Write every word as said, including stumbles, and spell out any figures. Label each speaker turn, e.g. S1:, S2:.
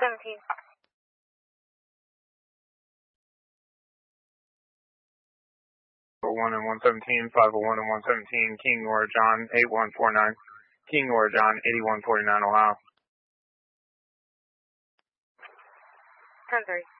S1: seventeen.
S2: one and one seventeen, five oh one and one seventeen, King Nora John, eight one four nine, King Nora John, eighty-one forty-nine, Ohio.
S1: ten three.